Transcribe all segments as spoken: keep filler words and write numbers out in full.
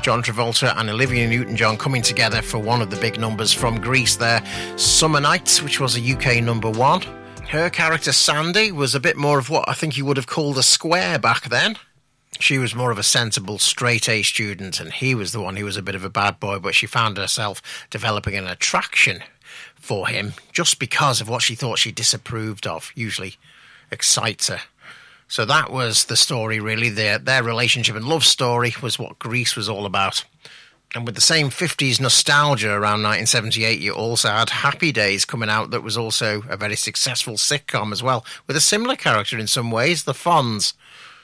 John Travolta and Olivia Newton-John coming together for one of the big numbers from Grease there, Summer Nights, which was a U K number one. Her character, Sandy, was a bit more of what I think you would have called a square back then. She was more of a sensible, straight-A student, and he was the one who was a bit of a bad boy, but she found herself developing an attraction for him just because of what she thought she disapproved of, usually excites her. So that was the story, really. Their, their relationship and love story was what Grease was all about. And with the same fifties nostalgia around nineteen seventy-eight, you also had Happy Days coming out that was also a very successful sitcom as well, with a similar character in some ways, the Fonz.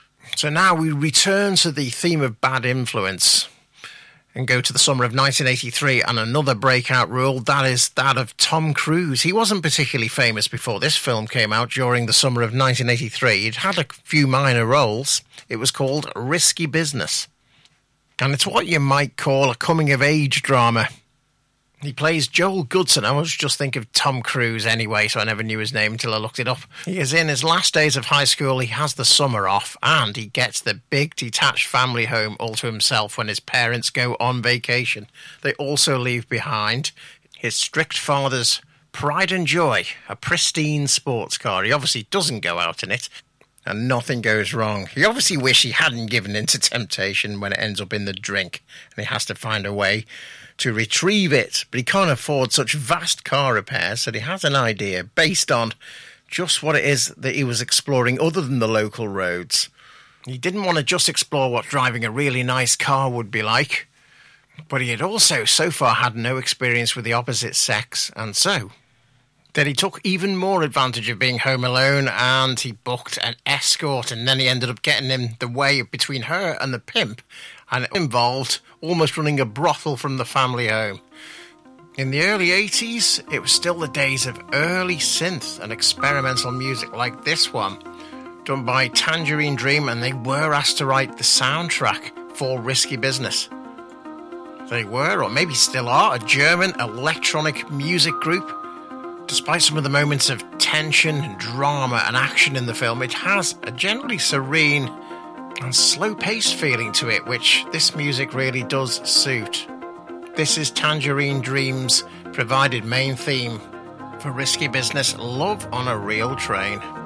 So now we return to the theme of bad influence and go to the summer of nineteen eighty-three and another breakout role, that is that of Tom Cruise. He wasn't particularly famous before this film came out during the summer of nineteen eighty-three. He'd had a few minor roles. It was called Risky Business. And it's what you might call a coming-of-age drama. He plays Joel Goodson. I was just think of Tom Cruise anyway, so I never knew his name until I looked it up. He is in his last days of high school. He has the summer off, and he gets the big detached family home all to himself when his parents go on vacation. They also leave behind his strict father's pride and joy, a pristine sports car. He obviously doesn't go out in it, and nothing goes wrong. He obviously wishes he hadn't given in to temptation when it ends up in the drink, and he has to find a way to retrieve it. But he can't afford such vast car repairs, so he has an idea based on just what it is that he was exploring other than the local roads. He didn't want to just explore what driving a really nice car would be like, but he had also so far had no experience with the opposite sex, and so then he took even more advantage of being home alone, and he booked an escort, and then he ended up getting in the way between her and the pimp, and it involved almost running a brothel from the family home. In the early eighties, it was still the days of early synth and experimental music like this one, done by Tangerine Dream, and they were asked to write the soundtrack for Risky Business. They were, or maybe still are, a German electronic music group. Despite some of the moments of tension, drama and action in the film, it has a generally serene and slow-paced feeling to it, which this music really does suit. This is Tangerine Dream's provided main theme for Risky Business, Love on a Real Train.